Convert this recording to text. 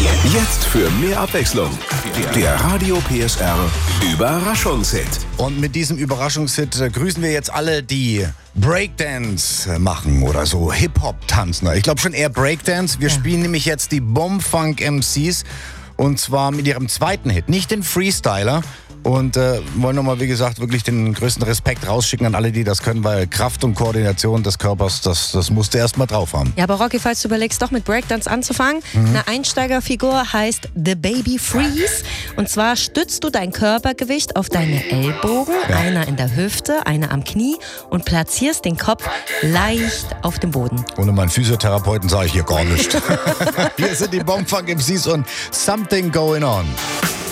Jetzt für mehr Abwechslung. Der Radio PSR Überraschungshit. Und mit diesem Überraschungshit grüßen wir jetzt alle, die Breakdance machen oder so Hip-Hop-Tanzen. Ich glaube schon eher Breakdance. Wir spielen nämlich jetzt die Bomb-Funk MCs und zwar mit ihrem zweiten Hit, nicht den Freestyler. Und wollen nochmal, wie gesagt, wirklich den größten Respekt rausschicken an alle, die das können, weil Kraft und Koordination des Körpers, das musst du erst mal drauf haben. Ja, aber Rocky, falls du überlegst, doch mit Breakdance anzufangen, eine Einsteigerfigur heißt The Baby Freeze. Und zwar stützt du dein Körpergewicht auf deine Ellbogen, einer in der Hüfte, einer am Knie und platzierst den Kopf leicht auf dem Boden. Ohne meinen Physiotherapeuten sage ich hier gar nichts. Hier sind die Bomb-Funk MCs und Something Going On.